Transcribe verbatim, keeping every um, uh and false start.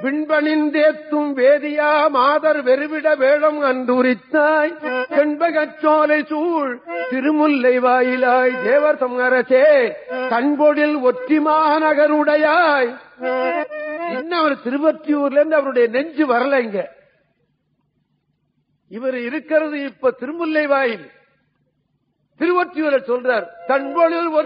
விண்பணிந்தேத்தும் வேதியா மாதர் வெறுவிட வேடம் அன்றுரித்தாய் செண்பகச்சோலை சூழ் திருமுல்லை வாயிலாய் தேவர் சமரசே கண்பொழில் ஒற்றிமாநகருடையாய். இன்னும் அவர் திருவொற்றியூர்ல இருந்து அவருடைய நெஞ்சு வரலைங்க. இவர் இருக்கிறது இப்ப திருமுல்லை வாயில். திருவொற்றியூரை சொல்றார். கண்பொழில்